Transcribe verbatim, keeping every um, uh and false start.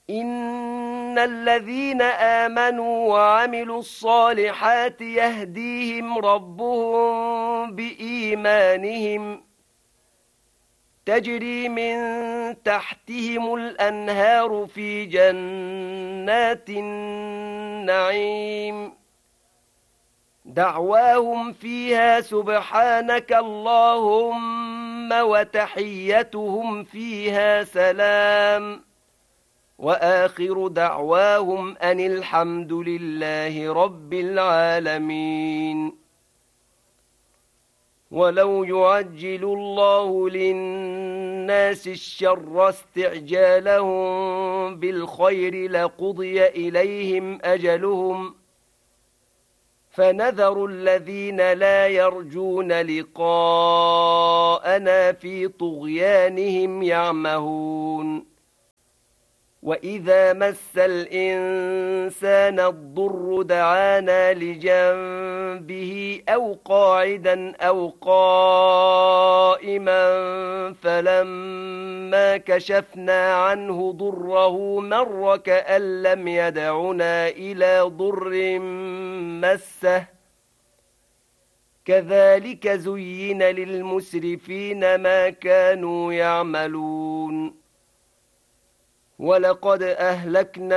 إن الذين آمنوا وعملوا الصالحات يهديهم ربهم بإيمانهم تجري من تحتهم الأنهار في جنات النعيم دعواهم فيها سبحانك اللهم وتحيتهم فيها سلام وآخر دعواهم أن الحمد لله رب العالمين ولو يعجل الله للناس الشر استعجالهم بالخير لقضي إليهم أجلهم فنذر الذين لا يرجون لقاءنا في طغيانهم يعمهون وإذا مس الإنسان الضر دعانا لجنبه أو قاعدا أو قائما فلما كشفنا عنه ضره مر كأن لم يدعنا إلى ضر مسه كذلك زين للمسرفين ما كانوا يعملون ولقد أهلكنا